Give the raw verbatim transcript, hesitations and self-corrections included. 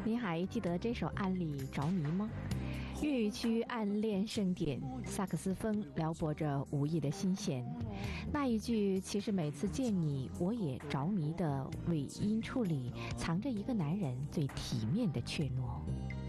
您还记得这首《暗里着迷》吗？粤语区暗恋盛典，萨克斯风撩拨着无意的心弦。那一句其实每次见你我也着迷的尾音处里，藏着一个男人最体面的怯懦。